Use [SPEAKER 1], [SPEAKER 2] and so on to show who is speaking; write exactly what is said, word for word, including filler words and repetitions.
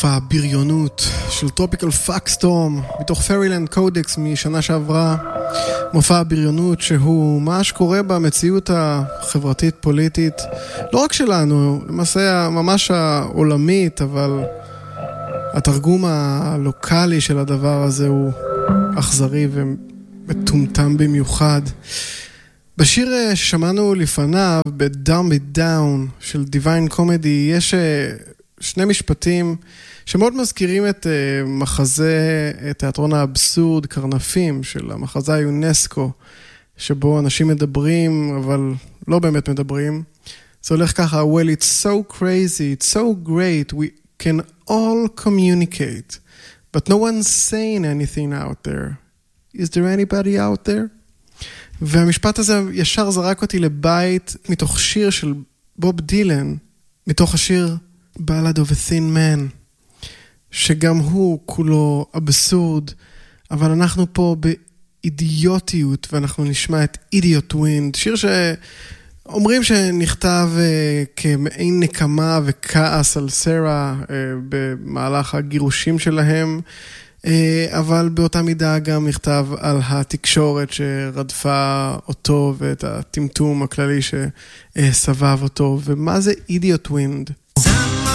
[SPEAKER 1] מופע הבריונות של טרופיקל פאקסטורם מתוך פרילנד קודקס משנה שעברה. מופע הבריונות שהוא מה שקורה במציאות החברתית פוליטית לא רק שלנו, למעשה ממש העולמית, אבל התרגום הלוקלי של הדבר הזה הוא אכזרי ומטומטם במיוחד. בשיר ששמענו לפניו, ב-Dumb It Down של Divine Comedy, יש שני משפטים שמאוד מזכירים את מחזה, את תיאטרון האבסורד, קרנפים, של המחזה יונסקו, שבו אנשים מדברים, אבל לא באמת מדברים. זה הולך ככה, well, it's so crazy, it's so great, we can all communicate, but no one's saying anything out there. Is there anybody out there? והמשפט הזה ישר זרק אותי לבית מתוך שיר של בוב דילן, מתוך השיר Ballad of a Thin Man, שגם הוא כולו אבסורד, אבל אנחנו פה באידיוטיות, ואנחנו נשמע את Idiot Wind, שיר שאומרים שנכתב כמעין נקמה וכעס על סרה במהלך הגירושים שלהם, אבל באותה מידה גם נכתב על התקשורת שרדפה אותו ואת הטמטום הכללי שסבב אותו. ומה זה Idiot Wind?